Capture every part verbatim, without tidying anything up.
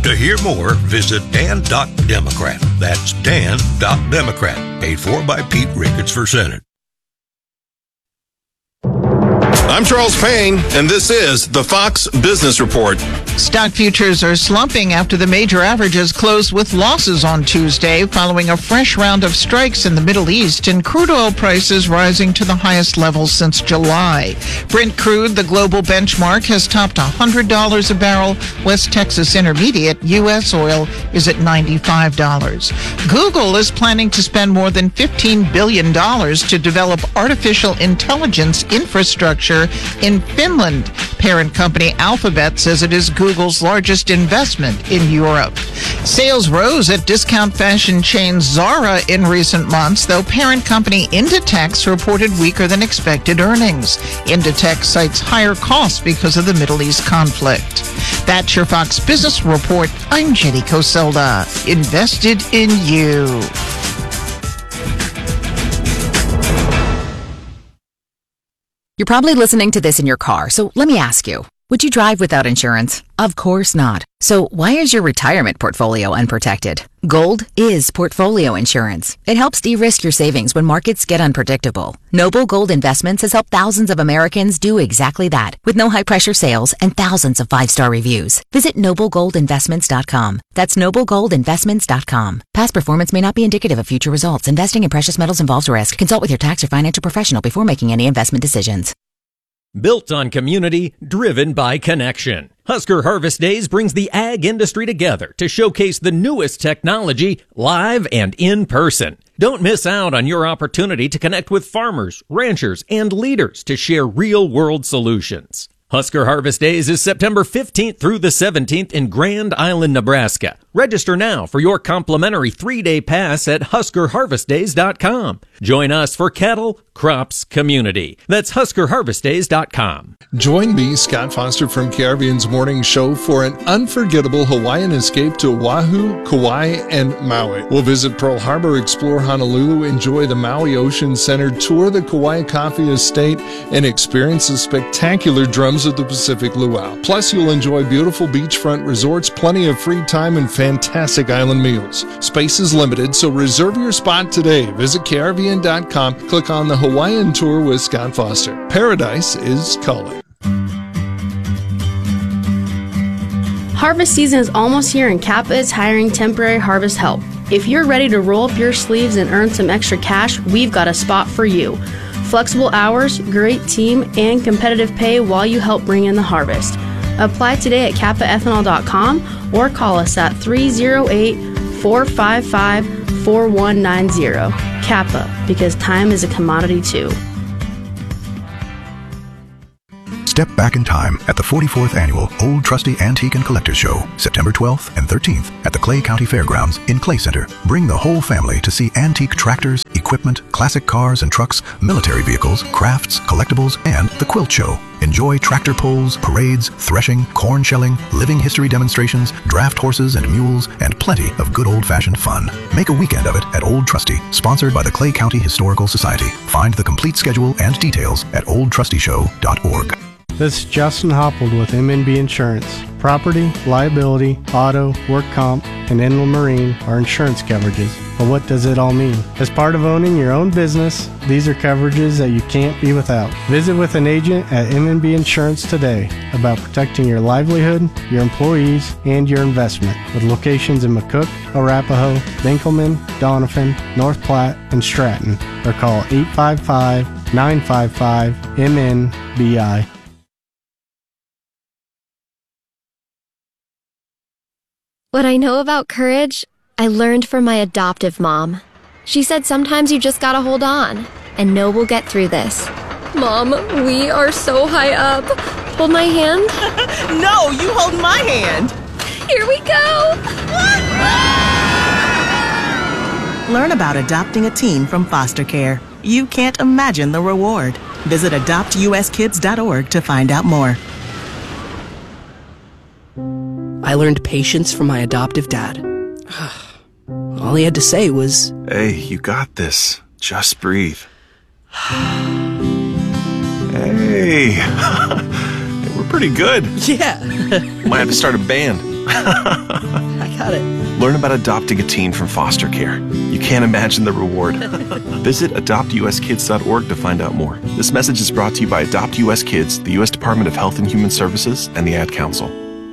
To hear more, visit dan dot democrat. That's dan dot democrat. Paid for by Pete Ricketts for Senate. I'm Charles Payne, and this is the Fox Business Report. Stock futures are slumping after the major averages closed with losses on Tuesday following a fresh round of strikes in the Middle East and crude oil prices rising to the highest levels since July. Brent crude, the global benchmark, has topped one hundred dollars a barrel. West Texas Intermediate, U S oil, is at ninety-five dollars. Google is planning to spend more than fifteen billion dollars to develop artificial intelligence infrastructure in Finland. Parent company Alphabet says it is Google's largest investment in Europe. Sales rose at discount fashion chain Zara in recent months, though parent company Inditex reported weaker than expected earnings. Inditex cites higher costs because of the Middle East conflict. That's your Fox Business Report. I'm Jenny Coselda. Invested in you. You're probably listening to this in your car, so let me ask you, would you drive without insurance? Of course not. So why is your retirement portfolio unprotected? Gold is portfolio insurance. It helps de-risk your savings when markets get unpredictable. Noble Gold Investments has helped thousands of Americans do exactly that, with no high-pressure sales and thousands of five-star reviews. Visit noble gold investments dot com. That's noble gold investments dot com. Past performance may not be indicative of future results. Investing in precious metals involves risk. Consult with your tax or financial professional before making any investment decisions. Built on community, driven by connection. Husker Harvest Days brings the ag industry together to showcase the newest technology live and in person. Don't miss out on your opportunity to connect with farmers, ranchers, and leaders to share real-world solutions. Husker Harvest Days is September fifteenth through the seventeenth in Grand Island, Nebraska. Register now for your complimentary three-day pass at husker harvest days dot com. Join us for cattle, crops, community. That's husker harvest days dot com. Join me, Scott Foster from K R V N's Morning Show, for an unforgettable Hawaiian escape to Oahu, Kauai, and Maui. We'll visit Pearl Harbor, explore Honolulu, enjoy the Maui Ocean Center, tour the Kauai Coffee Estate, and experience the spectacular drums of the Pacific Luau. Plus, you'll enjoy beautiful beachfront resorts, plenty of free time, and fantastic island meals. Space is limited, so reserve your spot today. Visit K R V N dot com, click on the Hawaiian Tour with Scott Foster. Paradise is calling. Harvest season is almost here and Kappa is hiring temporary harvest help. If you're ready to roll up your sleeves and earn some extra cash, we've got a spot for you. Flexible hours, great team, and competitive pay while you help bring in the harvest. Apply today at kappa ethanol dot com or call us at three oh eight, four five five, four one nine zero. Kappa, because time is a commodity too. Step back in time at the forty-fourth Annual Old Trusty Antique and Collectors Show, September twelfth and thirteenth at the Clay County Fairgrounds in Clay Center. Bring the whole family to see antique tractors, equipment, classic cars and trucks, military vehicles, crafts, collectibles, and the Quilt Show. Enjoy tractor pulls, parades, threshing, corn shelling, living history demonstrations, draft horses and mules, and plenty of good old-fashioned fun. Make a weekend of it at Old Trusty, sponsored by the Clay County Historical Society. Find the complete schedule and details at old trusty show dot org. This is Justin Hoppold with M and B Insurance. Property, liability, auto, work comp, and inland marine are insurance coverages. But what does it all mean? As part of owning your own business, these are coverages that you can't be without. Visit with an agent at M and B Insurance today about protecting your livelihood, your employees, and your investment. With locations in McCook, Arapahoe, Dinkelman, Doniphan, North Platte, and Stratton. Or call eight five five, nine five five, M N B I. What I know about courage, I learned from my adoptive mom. She said sometimes you just gotta hold on and know we'll get through this. Mom, we are so high up. Hold my hand. No, you hold my hand. Here we go. Learn about adopting a teen from foster care. You can't imagine the reward. Visit adopt u s kids dot org to find out more. I learned patience from my adoptive dad. All he had to say was, "Hey, you got this. Just breathe." Hey, we're pretty good. Yeah. Might have to start a band. I got it. Learn about adopting a teen from foster care. You can't imagine the reward. Visit adopt u s kids dot org to find out more. This message is brought to you by Adopt U S Kids, the U S Department of Health and Human Services, and the Ad Council.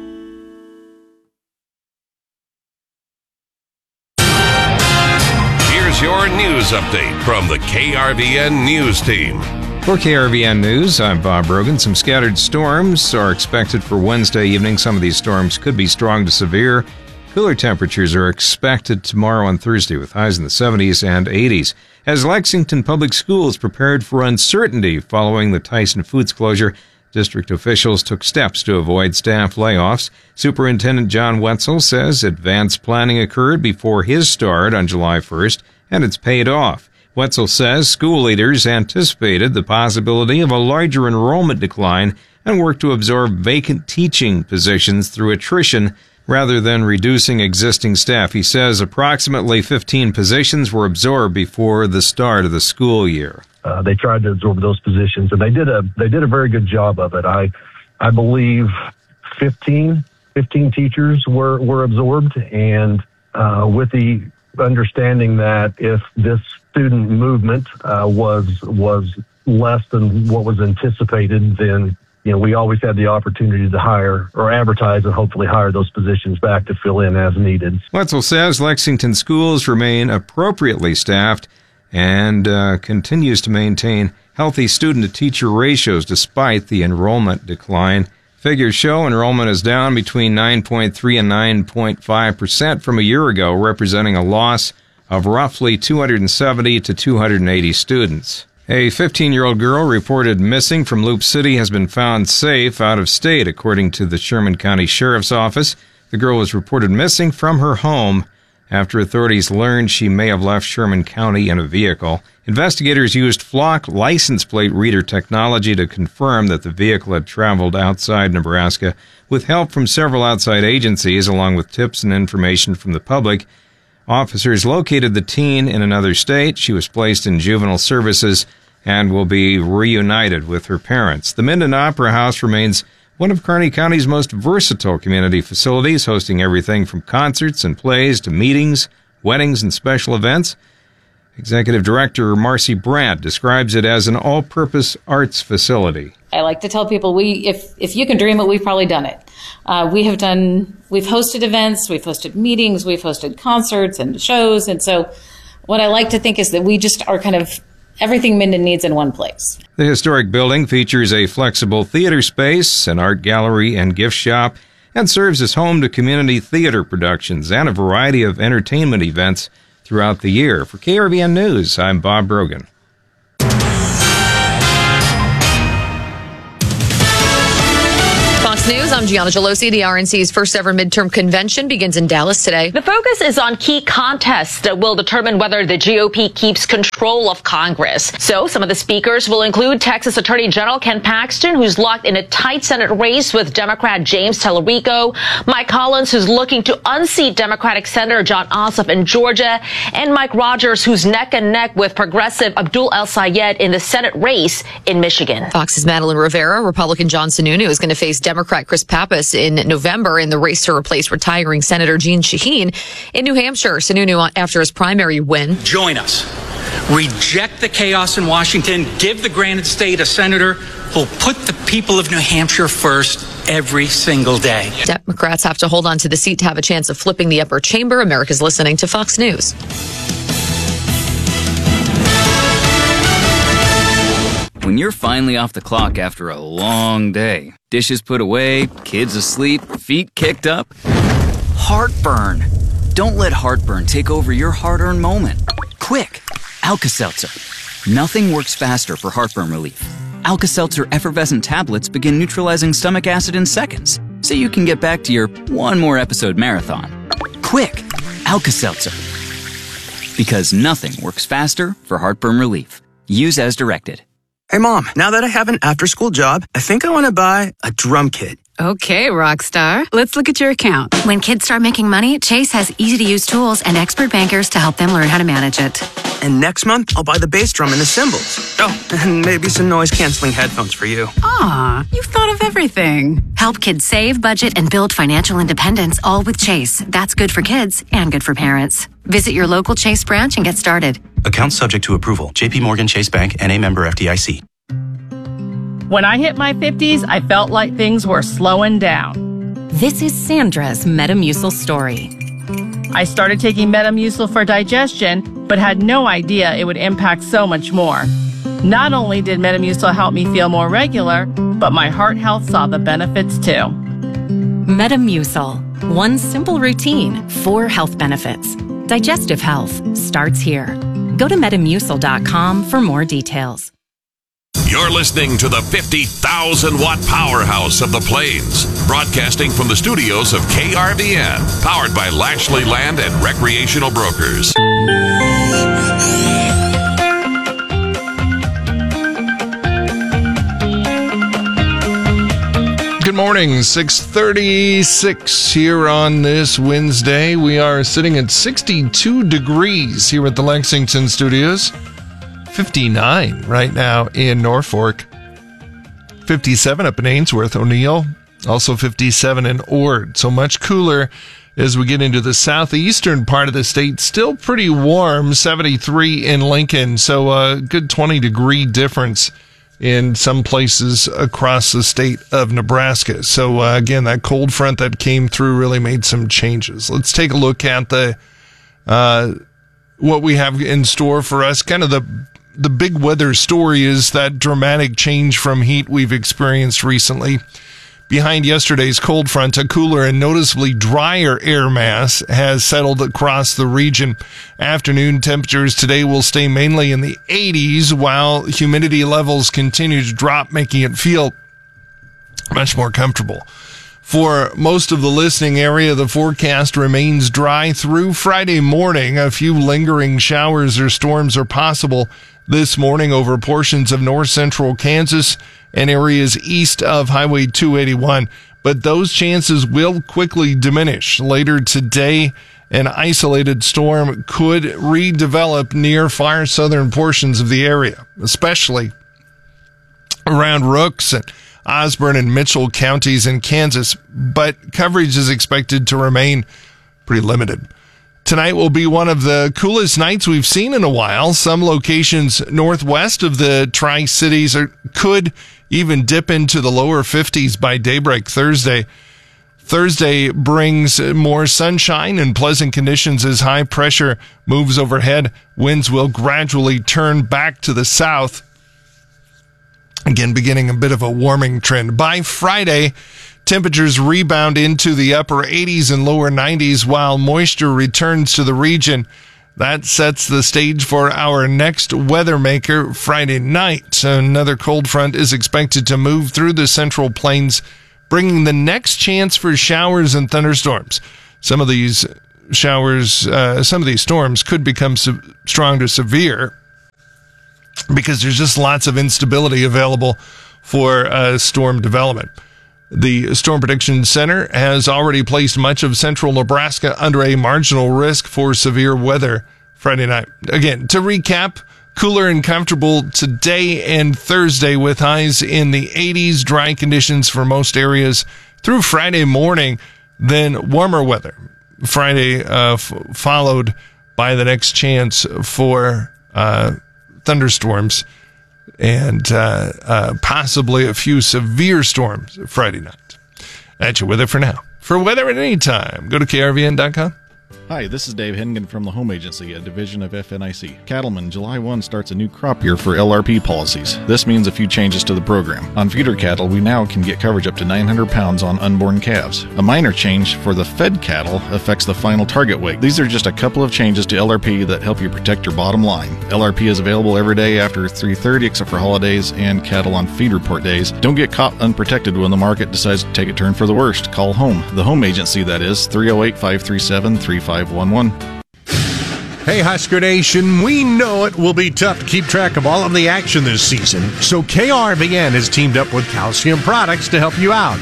Here's your news update from the K R V N News Team. For K R V N News, I'm Bob Brogan. Some scattered storms are expected for Wednesday evening. Some of these storms could be strong to severe. Cooler temperatures are expected tomorrow and Thursday with highs in the seventies and eighties. As Lexington Public Schools prepared for uncertainty following the Tyson Foods closure, district officials took steps to avoid staff layoffs. Superintendent John Wetzel says advanced planning occurred before his start on July first, and it's paid off. Wetzel says school leaders anticipated the possibility of a larger enrollment decline and worked to absorb vacant teaching positions through attrition rather than reducing existing staff. He says approximately fifteen positions were absorbed before the start of the school year. Uh, they tried to absorb those positions, and they did a they did a very good job of it. I I believe fifteen, fifteen teachers were were absorbed, and uh, with the understanding that if this student movement uh, was was less than what was anticipated, then you know we always had the opportunity to hire or advertise and hopefully hire those positions back to fill in as needed. Wetzel says Lexington schools remain appropriately staffed and uh, continues to maintain healthy student-to-teacher ratios despite the enrollment decline. Figures show enrollment is down between nine point three and nine point five percent from a year ago, representing a loss of roughly two hundred seventy to two hundred eighty students. A fifteen-year-old girl reported missing from Loop City has been found safe out of state, according to the Sherman County Sheriff's Office. The girl was reported missing from her home after authorities learned she may have left Sherman County in a vehicle. Investigators used Flock license plate reader technology to confirm that the vehicle had traveled outside Nebraska. With help from several outside agencies, along with tips and information from the public, officers located the teen in another state. She was placed in juvenile services and will be reunited with her parents. The Minden Opera House remains one of Kearney County's most versatile community facilities, hosting everything from concerts and plays to meetings, weddings, and special events. Executive Director Marcy Brandt describes it as an all-purpose arts facility. I like to tell people, we if if you can dream it, we've probably done it. Uh, we have done, we've hosted events, we've hosted meetings, we've hosted concerts and shows, and so what I like to think is that we just are kind of everything Minden needs in one place. The historic building features a flexible theater space, an art gallery and gift shop, and serves as home to community theater productions and a variety of entertainment events throughout the year. For K R V N News, I'm Bob Brogan. Fox News, I'm Gianna Gelosi. The R N C's first ever midterm convention begins in Dallas today. The focus is on key contests that will determine whether the G O P keeps control of Congress. So some of the speakers will include Texas Attorney General Ken Paxton, who's locked in a tight Senate race with Democrat James Tallarico, Mike Collins, who's looking to unseat Democratic Senator John Ossoff in Georgia, and Mike Rogers, who's neck and neck with progressive Abdul El-Sayed in the Senate race in Michigan. Fox's Madeline Rivera, Republican John Sununu is going to face Democrat Chris Pappas in November in the race to replace retiring Senator Jeanne Shaheen in New Hampshire. Sununu, after his primary win. Join us. Reject the chaos in Washington. Give the granted state a senator who'll put the people of New Hampshire first every single day. Democrats have to hold on to the seat to have a chance of flipping the upper chamber. America's listening to Fox News. When you're finally off the clock after a long day, dishes put away, kids asleep, feet kicked up, heartburn. Don't let heartburn take over your hard-earned moment. Quick, Alka-Seltzer. Nothing works faster for heartburn relief. Alka-Seltzer effervescent tablets begin neutralizing stomach acid in seconds, so you can get back to your one more episode marathon. Quick, Alka-Seltzer. Because nothing works faster for heartburn relief. Use as directed. Hey, Mom, now that I have an after-school job, I think I want to buy a drum kit. Okay, Rockstar. Let's look at your account. When kids start making money, Chase has easy-to-use tools and expert bankers to help them learn how to manage it. And next month, I'll buy the bass drum and the cymbals. Oh, and maybe some noise-canceling headphones for you. Aw, you've thought of everything. Help kids save, budget, and build financial independence, all with Chase. That's good for kids and good for parents. Visit your local Chase branch and get started. Account subject to approval. J P Morgan Chase Bank, N A member F D I C. When I hit my fifties, I felt like things were slowing down. This is Sandra's Metamucil story. I started taking Metamucil for digestion, but had no idea it would impact so much more. Not only did Metamucil help me feel more regular, but my heart health saw the benefits too. Metamucil. One simple routine, four health benefits. Digestive health starts here. Go to metamucil dot com for more details. You're listening to the fifty thousand watt powerhouse of the Plains, broadcasting from the studios of K R V N, powered by Lashley Land and Recreational Brokers. Good morning, six thirty-six here on this Wednesday. We are sitting at sixty-two degrees here at the Lexington studios. fifty-nine right now in Norfolk. fifty-seven up in Ainsworth, O'Neill. Also fifty-seven in Ord. So much cooler as we get into the southeastern part of the state. Still pretty warm, seventy-three in Lincoln. So a good twenty degree difference in some places across the state of Nebraska. So uh, again, that cold front that came through really made some changes. Let's take a look at the uh, what we have in store for us. Kind of the the big weather story is that dramatic change from heat we've experienced recently. Behind yesterday's cold front, a cooler and noticeably drier air mass has settled across the region. Afternoon temperatures today will stay mainly in the eighties, while humidity levels continue to drop, making it feel much more comfortable. For most of the listening area, the forecast remains dry through Friday morning. A few lingering showers or storms are possible this morning over portions of north central Kansas and areas east of Highway two eighty-one. But those chances will quickly diminish. Later today, an isolated storm could redevelop near far southern portions of the area, especially around Rooks and Osborne and Mitchell counties in Kansas, but coverage is expected to remain pretty limited. Tonight will be one of the coolest nights we've seen in a while. Some locations northwest of the Tri-Cities are, could even dip into the lower fifties by daybreak Thursday. Thursday brings more sunshine and pleasant conditions as high pressure moves overhead. Winds will gradually turn back to the south. Again, beginning a bit of a warming trend. By Friday, temperatures rebound into the upper eighties and lower nineties while moisture returns to the region. That sets the stage for our next weather maker Friday night. Another cold front is expected to move through the central plains, bringing the next chance for showers and thunderstorms. Some of these showers, uh, some of these storms could become se- strong to severe because there's just lots of instability available for uh, storm development. The Storm Prediction Center has already placed much of central Nebraska under a marginal risk for severe weather Friday night. Again, to recap, cooler and comfortable today and Thursday with highs in the eighties, dry conditions for most areas through Friday morning, then warmer weather. Friday uh, f- followed by the next chance for uh, thunderstorms and uh, uh, possibly a few severe storms Friday night. That's your weather for now. For weather at any time, go to K R V N dot com. Hi, this is Dave Hennigan from the Home Agency, a division of F N I C. Cattlemen, July first starts a new crop year for L R P policies. This means a few changes to the program. On feeder cattle, we now can get coverage up to nine hundred pounds on unborn calves. A minor change for the fed cattle affects the final target weight. These are just a couple of changes to L R P that help you protect your bottom line. L R P is available every day after three thirty except for holidays and cattle on feed report days. Don't get caught unprotected when the market decides to take a turn for the worst. Call home. The Home Agency, that is, three oh eight, five three seven, three five one one. Hey, Husker Nation, we know it will be tough to keep track of all of the action this season, so K R V N has teamed up with Calcium Products to help you out.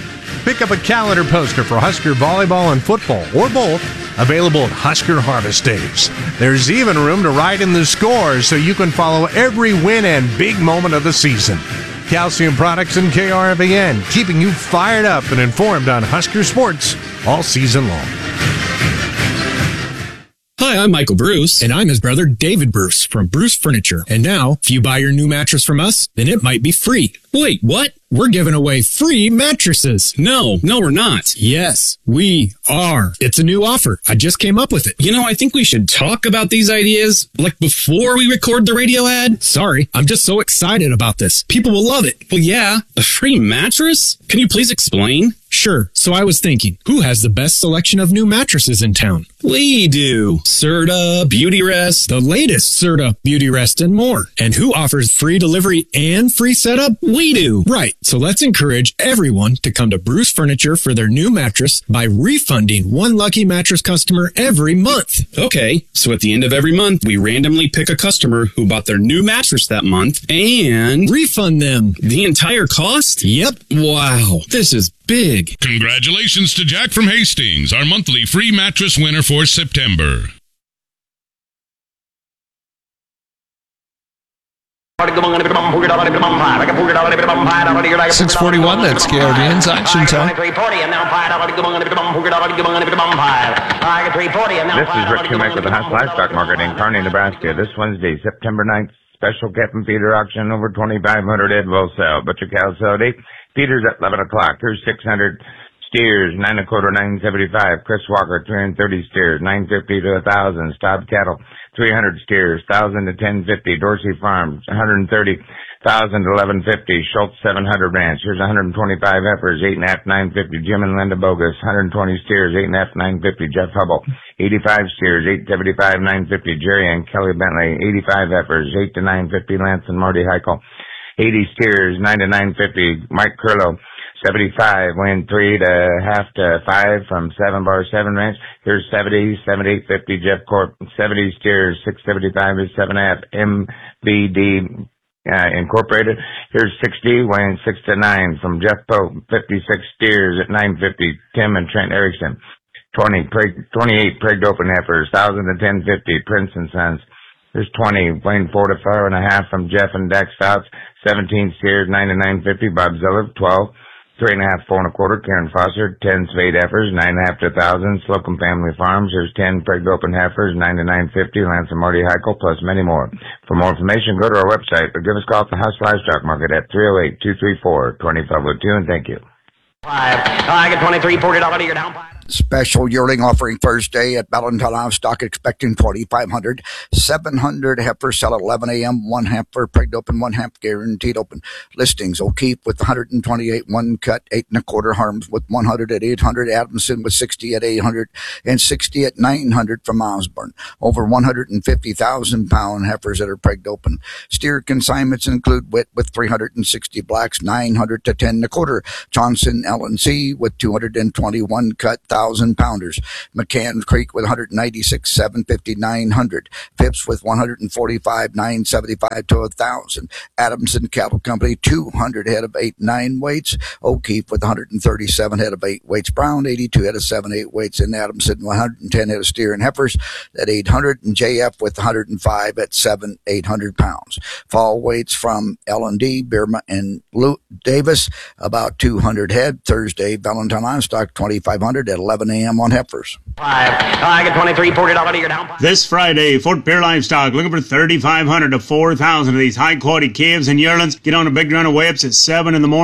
pick up a calendar poster for Husker volleyball and football, or both, available at Husker Harvest Days. There's even room to write in the scores so you can follow every win and big moment of the season. Calcium Products and K R V N, keeping you fired up and informed on Husker sports all season long. Hi, I'm Michael Bruce. And I'm his brother, David Bruce, from Bruce Furniture. And now, if you buy your new mattress from us, then it might be free. Wait, what? We're giving away free mattresses. No, no, we're not. Yes, we are. It's a new offer. I just came up with it. You know, I think we should talk about these ideas, like, before we record the radio ad. Sorry, I'm just so excited about this. People will love it. Well, yeah, a free mattress? Can you please explain? Sure. So I was thinking, who has the best selection of new mattresses in town? We do. Serta, Beautyrest, the latest Serta, Beautyrest, and more. And who offers free delivery and free setup? We do. Right. So let's encourage everyone to come to Bruce Furniture for their new mattress by refunding one lucky mattress customer every month. Okay. So at the end of every month, we randomly pick a customer who bought their new mattress that month and refund them the entire cost? Yep. Wow. This is big. Congratulations to Jack from Hastings, our monthly free mattress winner for September. six forty-one, that's K R V N's Action Time. This is Rick Schumacher with the House Livestock Market in Kearney, Nebraska. This Wednesday, September ninth, special calf and feeder auction over twenty-five hundred head will sell. Butcher cows sell eight. Feeders at eleven o'clock. Here's six hundred steers, nine and a quarter, nine seventy-five. Chris Walker, three hundred thirty steers, nine fifty to a thousand. Stobbed cattle, three hundred steers, thousand to ten fifty. Dorsey Farms, one hundred thirty thousand to eleven fifty. Schultz, seven hundred ranch. Here's one hundred twenty-five heifers, eight and a half, nine fifty. Jim and Linda Bogus, one hundred twenty steers, eight and a half, nine fifty. Jeff Hubble, eighty-five steers, eight seventy-five, nine fifty. Jerry and Kelly Bentley, eighty-five heifers, eight to nine fifty. Lance and Marty Heichel, eighty steers, nine to nine fifty. Mike Curlow, seventy-five, weighing three to half to five from seven bar seven ranch. Here's seventy, seventy-eight fifty. Jeff Corp, seventy steers, six seventy-five is seven and a half. M V D uh, Incorporated. Here's sixty, weighing six to nine from Jeff Pope, fifty-six steers at nine fifty. Tim and Trent Erickson, twenty, preg, twenty-eight pregged open heifers, one thousand to ten fifty. Prince and Sons. There's twenty, weighing four to four and a half from Jeff and Dax Fouts, seventeen steers, nine to nine fifty. Bob Zeller, twelve. Three and a half, four and a quarter, Karen Foster, ten spade heifers, nine and a half to a thousand, Slocum Family Farms, there's ten pregged open heifers, nine to nine fifty, Lance and Marty Heichel, plus many more. For more information, go to our website or give us a call at the House Livestock Market at three oh eight, two three four, two five oh two, and thank you. Five. I get twenty-three, forty dollars, you're down five. Special yearling offering Thursday at Valentine Livestock, expecting twenty-five hundred. seven hundred heifers sell at eleven a.m. One heifer pregged open, one heifer guaranteed open. Listings: O'Keefe with one hundred twenty-eight, one cut, eight and a quarter. Harms with one hundred at eight hundred. Adamson with sixty at eight hundred and sixty at nine hundred from Osborne. Over one hundred fifty thousand pound heifers that are pregged open. Steer consignments include Witt with three hundred sixty blacks, nine hundred to ten and a quarter. Johnson L and C with two hundred twenty-one cut, thousand pounders. McCann Creek with one hundred ninety-six, seven fifty, nine hundred. Phipps with one hundred forty-five, nine seventy-five to a thousand. Adamson Cattle Company, two hundred head of eight, nine weights. O'Keefe with one hundred thirty-seven head of eight weights. Brown, eighty-two head of seven, eight weights. And Adamson, one hundred ten head of steer and heifers at eight hundred. And J F with one hundred five at seven, eight hundred pounds. Fall weights from L and D, Birma and Lou Davis, about two hundred head. Thursday, Valentine Livestock, twenty-five hundred at eleven a.m. on heifers. Five. I get twenty-three, forty dollars, you're down five. This Friday, Fort Pierre Livestock looking for thirty-five hundred to four thousand of these high quality calves and yearlings. Get on a big run of way-ups at seven in the morning.